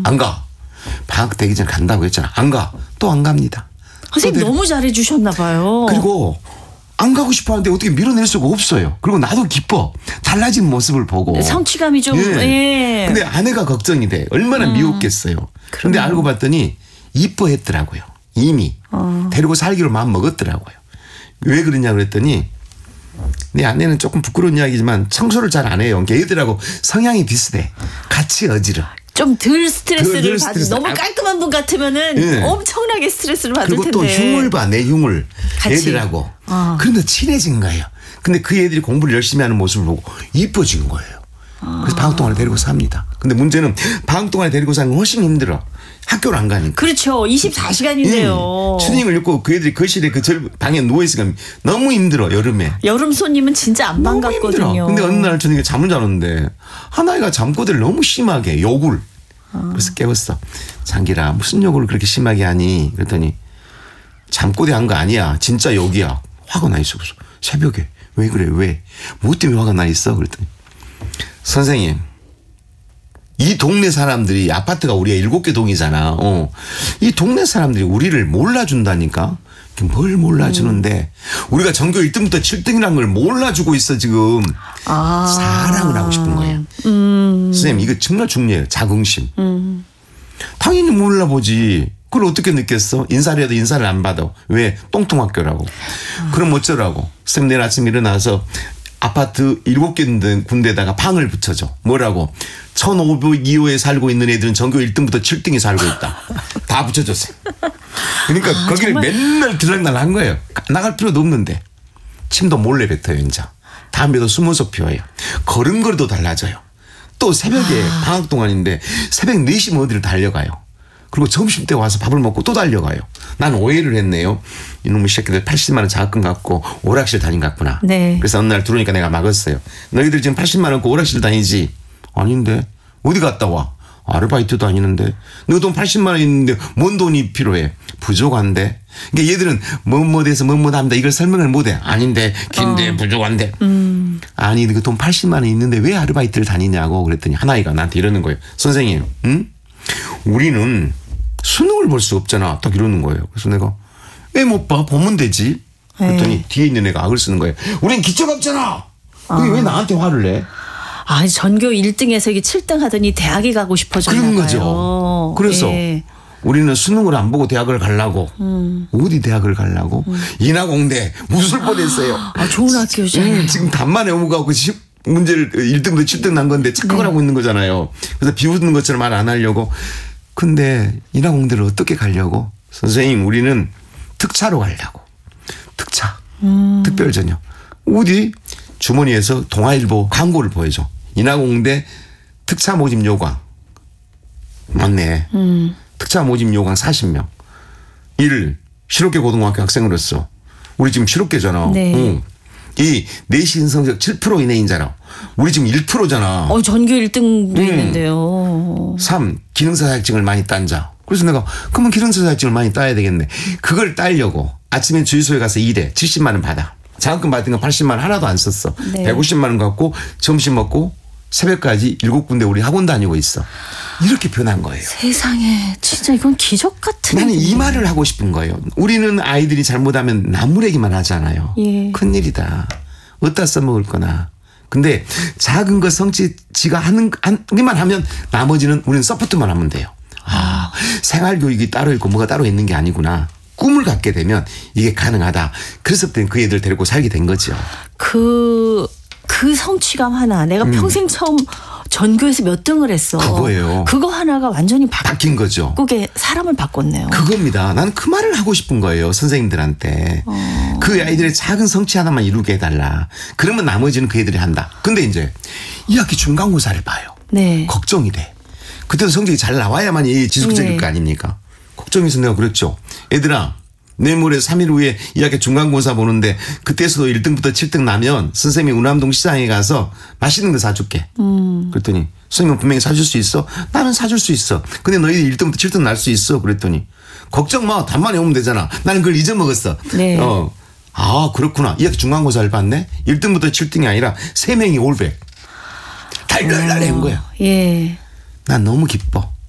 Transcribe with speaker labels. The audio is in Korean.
Speaker 1: 안 가. 방학 되기 전에 간다고 했잖아. 안 가. 또 안 갑니다.
Speaker 2: 선생님 너무 잘해 주셨나 봐요.
Speaker 1: 그리고 안 가고 싶어 하는데 어떻게 밀어낼 수가 없어요. 그리고 나도 기뻐. 달라진 모습을 보고.
Speaker 2: 성취감이 좀. 예.
Speaker 1: 근데 아내가 걱정이 돼. 얼마나 미웠겠어요. 그런데 알고 봤더니 이뻐했더라고요. 이미. 데리고 살기로 마음 먹었더라고요. 왜 그러냐 그랬더니 내 아내는 조금 부끄러운 이야기지만 청소를 잘 안 해요. 걔들하고 성향이 비슷해. 같이 어지러.
Speaker 2: 좀 덜 스트레스를
Speaker 1: 덜
Speaker 2: 받는
Speaker 1: 스트레스.
Speaker 2: 너무 깔끔한 분 같으면은 엄청나게 스트레스를 받을 텐데.
Speaker 1: 그리고 또 흉을 봐. 내 흉을.
Speaker 2: 같이.
Speaker 1: 애들하고. 그런데 친해진 거예요. 근데 그 애들이 공부를 열심히 하는 모습을 보고 이뻐진 거예요. 그래서 방학 동안에 데리고 삽니다. 근데 문제는 방학 동안에 데리고 사는 건 훨씬 힘들어. 학교를 안 가니까.
Speaker 2: 그렇죠. 24시간인데요.
Speaker 1: 추닝을 읽고 그 애들이 거실에 방에 누워있으니까 너무 힘들어. 여름에.
Speaker 2: 여름 손님은 진짜 안
Speaker 1: 너무
Speaker 2: 반갑거든요.
Speaker 1: 힘들어. 근데 어느 날 저녁에 잠을 자는데 하나이가 잠꼬대를 너무 심하게 욕을. 그래서 깨웠어. 장기라 무슨 욕을 그렇게 심하게 하니. 그랬더니 잠꼬대 한 거 아니야. 진짜 욕이야. 화가 나 있어. 새벽에. 왜 그래 왜. 뭐 때문에 화가 나 있어. 그랬더니 선생님 이 동네 사람들이 아파트가 우리가 7개 동이잖아. 이 동네 사람들이 우리를 몰라준다니까. 뭘 몰라주는데 우리가 전교 1등부터 7등이라는 걸 몰라주고 있어 지금. 사랑을 하고 싶은 거예요. 선생님 이거 정말 중요해요. 자긍심. 당연히 몰라보지. 그걸 어떻게 느꼈어? 인사를 해도 인사를 안 받아. 왜? 똥통학교라고. 그럼 어쩌라고. 선생님 내일 아침 일어나서 아파트 7개 군데다가 방을 붙여줘. 뭐라고? 1502호에 살고 있는 애들은 전교 1등부터 7등이 살고 있다. 다 붙여줬어요. 그러니까 거기를 정말? 맨날 들락날락 한 거예요. 나갈 필요도 없는데. 침도 몰래 뱉어요. 이제. 담배도 숨어서 피워요. 걸음걸이도 달라져요. 또 새벽에 방학 동안인데 새벽 4시면 어디를 달려가요. 그리고 점심때 와서 밥을 먹고 또 달려가요. 난 오해를 했네요. 이놈의 새끼들 80만 원 장학금 갖고 오락실 다닌 것 같구나.
Speaker 2: 네.
Speaker 1: 그래서 어느 날 들어오니까 내가 막았어요. 너희들 지금 80만 원 갖고 오락실 다니지? 아닌데. 어디 갔다 와? 아르바이트 다니는데. 너 돈 80만 원 있는데 뭔 돈이 필요해? 부족한데. 그러니까 얘들은 뭐뭐돼서 뭐뭐합니다. 이걸 설명을 못해. 아닌데 긴데 부족한데. 아니 그 돈 80만 원 있는데 왜 아르바이트를 다니냐고 그랬더니 하나이가 나한테 이러는 거예요. 선생님 우리는 수능을 볼 수 없잖아. 딱 이러는 거예요. 그래서 내가 왜 못 봐? 보면 되지. 그랬더니 뒤에 있는 애가 악을 쓰는 거예요. 우린 기초가 없잖아. 그게 왜 나한테 화를 내?
Speaker 2: 전교 1등에서 이게 7등 하더니 대학에 가고 싶어졌나
Speaker 1: 그런
Speaker 2: 봐요.
Speaker 1: 거죠. 그래서 우리는 수능을 안 보고 대학을 가려고. 어디 대학을 가려고? 인하공대 무술 뻔했어요.
Speaker 2: 좋은 학교잖아요.
Speaker 1: 지금 단만에 오고가고 문제를 1등부터 7등 난 건데 착각을 하고 있는 거잖아요. 그래서 비웃는 것처럼 말 안 하려고. 근데 인하공대를 어떻게 가려고? 선생님 우리는 특차로 가려고. 특차. 특별전형. 어디? 주머니에서 동아일보 광고를 보여줘. 인하공대 특차 모집 요강. 맞네. 특차 모집 요강 40명. 1. 실업계 고등학교 학생으로서. 우리 지금 실업계잖아.
Speaker 2: 네.
Speaker 1: 이 내신 성적 7% 이내인잖아. 우리 지금 1%잖아.
Speaker 2: 전교 1등도 있는데요.
Speaker 1: 3. 기능사 자격증을 많이 딴 자. 그래서 내가 그러면 기능사 자격증을 많이 따야 되겠네. 그걸 따려고 아침에 주유소에 가서 일해. 70만 원 받아. 장학금 받은 거 80만 원 하나도 안 썼어.
Speaker 2: 네.
Speaker 1: 150만 원 갖고 점심 먹고 새벽까지 7군데 우리 학원 다니고 있어. 이렇게 변한 거예요.
Speaker 2: 세상에 진짜 이건 기적 같은.
Speaker 1: 나는 이 말을 하고 싶은 거예요. 우리는 아이들이 잘못하면 나무래기만 하잖아요.
Speaker 2: 예.
Speaker 1: 큰일이다. 어디다 써먹을 거나. 근데 작은 거 성취 지가 하기만 하면 나머지는 우리는 서포트만 하면 돼요. 생활교육이 따로 있고 뭐가 따로 있는 게 아니구나. 꿈을 갖게 되면 이게 가능하다. 그래서 그 애들 데리고 살게 된 거죠.
Speaker 2: 그 성취감 하나. 내가 평생 처음 전교에서 몇 등을 했어.
Speaker 1: 그거예요.
Speaker 2: 그거 하나가 완전히
Speaker 1: 바뀐 거죠.
Speaker 2: 바꾸게 사람을 바꿨네요.
Speaker 1: 그겁니다. 나는 그 말을 하고 싶은 거예요. 선생님들한테. 그 아이들의 작은 성취 하나만 이루게 해달라. 그러면 나머지는 그 애들이 한다. 근데 이제 2학기 중간고사를 봐요.
Speaker 2: 네.
Speaker 1: 걱정이 돼. 그때도 성적이 잘 나와야만 이 지속적일 거 아닙니까? 걱정해서 내가 그랬죠. 얘들아. 내일 모레 3일 후에 2학기 중간고사 보는데 그때서도 1등부터 7등 나면 선생님이 운암동 시장에 가서 맛있는 거 사줄게. 그랬더니 선생님은 분명히 사줄 수 있어? 나는 사줄 수 있어. 근데 너희들 1등부터 7등 날 수 있어. 그랬더니 걱정 마. 단만에 오면 되잖아. 나는 그걸 잊어먹었어.
Speaker 2: 네.
Speaker 1: 그렇구나. 2학기 중간고사를 봤네. 1등부터 7등이 아니라 3명이 올백. 달달달해 한 거야.
Speaker 2: 예.
Speaker 1: 난 너무 기뻐.